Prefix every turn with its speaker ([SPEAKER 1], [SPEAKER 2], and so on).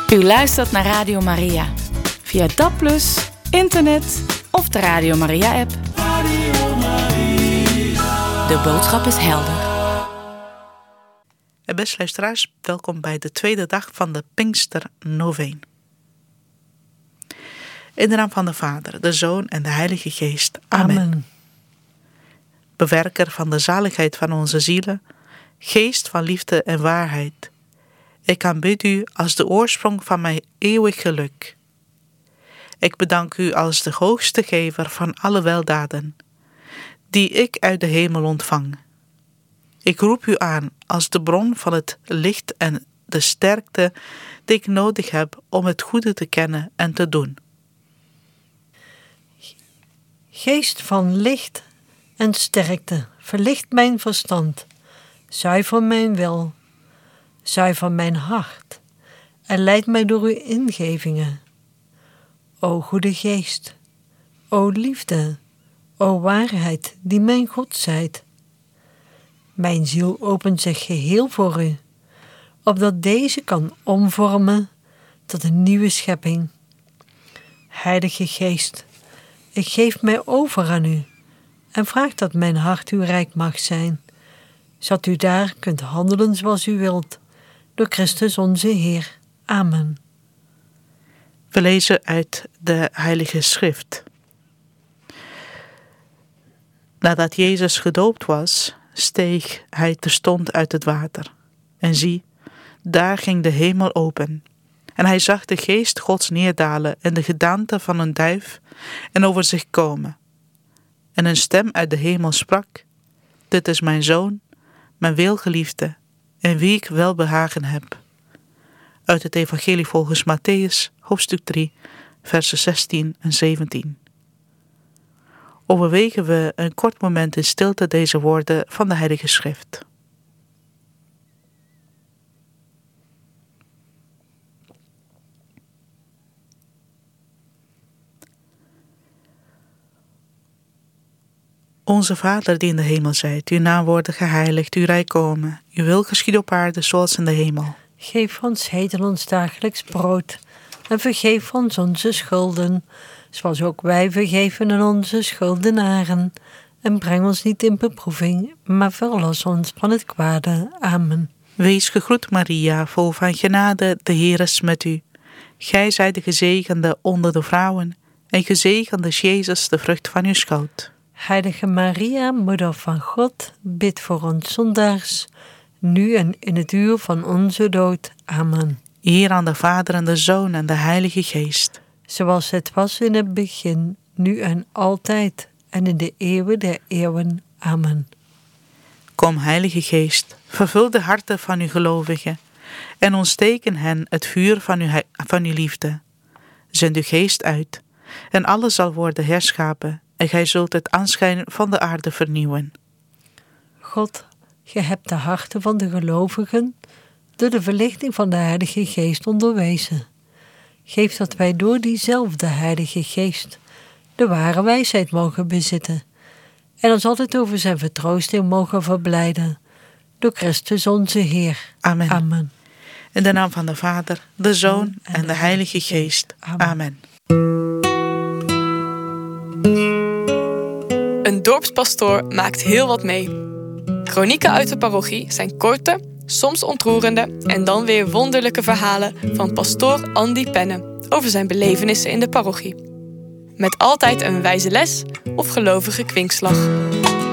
[SPEAKER 1] U luistert naar Radio Maria. Via DAB+, internet of de Radio Maria-app.
[SPEAKER 2] Radio Maria.
[SPEAKER 1] De boodschap is helder.
[SPEAKER 3] Beste luisteraars, welkom bij de tweede dag van de Pinksternoveen. In de naam van de Vader, de Zoon en de Heilige Geest. Amen. Bewerker van de zaligheid van onze zielen, Geest van liefde en waarheid. Ik aanbid u als de oorsprong van mijn eeuwig geluk. Ik bedank u als de hoogste gever van alle weldaden, die ik uit de hemel ontvang. Ik roep u aan als de bron van het licht en de sterkte die ik nodig heb om het goede te kennen en te doen.
[SPEAKER 4] Geest van licht en sterkte, verlicht mijn verstand, zuiver mijn wil, zuiver mijn hart en leid mij door uw ingevingen. O goede Geest, o liefde, o waarheid die mijn God zijt. Mijn ziel opent zich geheel voor u, opdat deze kan omvormen tot een nieuwe schepping. Heilige Geest, ik geef mij over aan u en vraag dat mijn hart uw rijk mag zijn, zodat u daar kunt handelen zoals u wilt, door Christus onze Heer. Amen.
[SPEAKER 3] We lezen uit de Heilige Schrift. Nadat Jezus gedoopt was, steeg hij terstond uit het water. En zie, daar ging de hemel open. En hij zag de Geest Gods neerdalen in de gedaante van een duif en over zich komen. En een stem uit de hemel sprak: Dit is mijn Zoon, mijn welgeliefde, in wie ik welbehagen heb. Uit het Evangelie volgens Mattheüs, hoofdstuk 3, versen 16 en 17. Overwegen we een kort moment in stilte deze woorden van de Heilige Schrift. Onze Vader die in de hemel zijt, uw naam worden geheiligd, uw rijk komen, uw wil geschieden op aarde zoals in de hemel.
[SPEAKER 4] Geef ons heden ons dagelijks brood en vergeef ons onze schulden, zoals ook wij vergeven aan onze schuldenaren. En breng ons niet in beproeving, maar verlos ons van het kwade. Amen.
[SPEAKER 3] Wees gegroet Maria, vol van genade, de Heer is met u. Gij zijt de gezegende onder de vrouwen, en gezegend is Jezus, de vrucht van uw schoot.
[SPEAKER 4] Heilige Maria, Moeder van God, bid voor ons zondaars, nu en in het uur van onze dood. Amen.
[SPEAKER 3] Eer aan de Vader en de Zoon en de Heilige Geest.
[SPEAKER 4] Zoals het was in het begin, nu en altijd, en in de eeuwen der eeuwen. Amen.
[SPEAKER 3] Kom, Heilige Geest, vervul de harten van uw gelovigen en ontsteken hen het vuur van uw liefde. Zend uw geest uit, en alles zal worden herschapen, en gij zult het aanschijn van de aarde vernieuwen.
[SPEAKER 4] God, gij hebt de harten van de gelovigen door de verlichting van de Heilige Geest onderwezen. Geef dat wij door diezelfde Heilige Geest de ware wijsheid mogen bezitten en ons altijd over zijn vertroosting mogen verblijden. Door Christus onze Heer.
[SPEAKER 3] Amen.
[SPEAKER 4] Amen.
[SPEAKER 3] In de naam van de Vader, de Zoon en de Heilige Geest. Amen.
[SPEAKER 5] Een dorpspastoor maakt heel wat mee. Kronieken uit de parochie zijn korte, soms ontroerende en dan weer wonderlijke verhalen van pastoor Andy Penne over zijn belevenissen in de parochie. Met altijd een wijze les of gelovige kwinkslag.